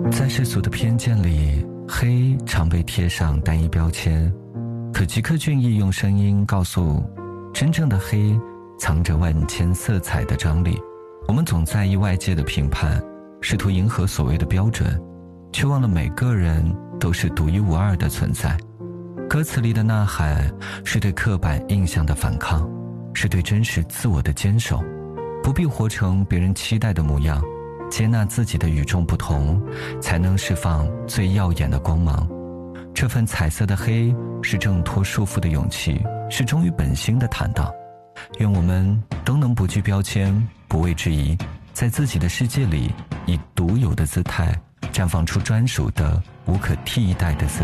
在世俗的偏见里，黑常被贴上单一标签，可吉克隽逸用声音告诉，真正的黑藏着万千色彩的张力。我们总在意外界的评判，试图迎合所谓的标准，却忘了每个人都是独一无二的存在。歌词里的呐喊是对刻板印象的反抗，是对真实自我的坚守。不必活成别人期待的模样，接纳自己的与众不同，才能释放最耀眼的光芒。这份彩色的黑，是挣脱束缚的勇气，是忠于本心的坦荡。愿我们都能不惧标签，不畏质疑，在自己的世界里，以独有的姿态绽放出专属的无可替代的色